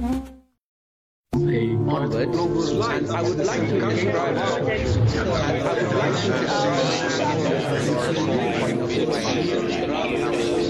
onwards, and I would like to describe and I would like to describe from the point of view.